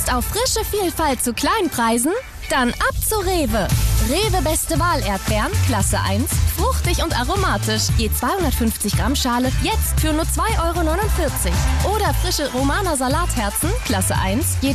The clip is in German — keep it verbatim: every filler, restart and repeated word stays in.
Lust auf frische Vielfalt zu Kleinpreisen? Dann ab zu Rewe. Rewe Beste Wahl Erdbeeren, Klasse eins, fruchtig und aromatisch. Je zweihundertfünfzig Gramm Schale, jetzt für nur zwei Euro neunundvierzig. Oder frische Romaner Salatherzen, Klasse eins, je